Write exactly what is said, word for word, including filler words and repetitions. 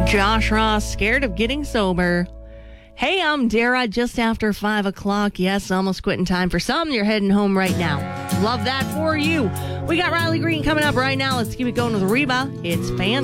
Josh Ross, Scared of Getting Sober. Hey, I'm Dara, just after five o'clock. Yes, almost quitting time for some. You're heading home right now. Love that for you. We got Riley Green coming up right now. Let's keep it going with Reba. It's Fan.